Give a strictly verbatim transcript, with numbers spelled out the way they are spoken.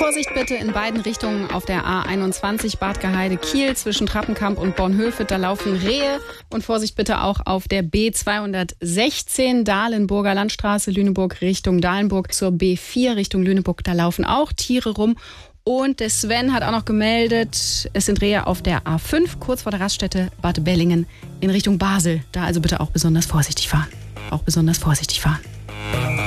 Vorsicht bitte in beiden Richtungen auf der A einundzwanzig Bad Gaheide-Kiel zwischen Trappenkamp und Bornhöved. Da laufen Rehe. Und Vorsicht bitte auch auf der B zweihundertsechzehn Dahlenburger Landstraße, Lüneburg Richtung Dahlenburg zur B vier Richtung Lüneburg. Da laufen auch Tiere rum. Und der Sven hat auch noch gemeldet, es sind Rehe auf der A fünf, kurz vor der Raststätte Bad Bellingen in Richtung Basel. Da also bitte auch besonders vorsichtig fahren. Auch besonders vorsichtig fahren.